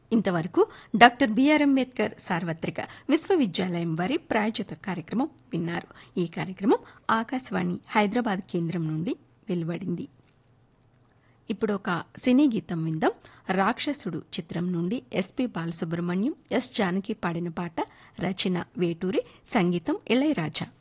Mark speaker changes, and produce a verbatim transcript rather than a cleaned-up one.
Speaker 1: ఇంతవరకు doctor BR Ambedkar సార్వత్రిక విశ్వవిద్యాలయం వారి ప్రాయోజిత కార్యక్రమం విన్నారు. ఈ కార్యక్రమం ఆకాశవాణి హైదరాబాద్ కేంద్రం నుండి వెలువడింది. ఇప్పుడు ఒక సినీ గీతం విందాం. రాక్షసుడు చిత్రం నుండి ఎస్పి బాలసుబ్రహ్మణ్యం, ఎస్ జానకి పాడిన పాట. రచన వేటూరి, సంగీతం ఇళయరాజా.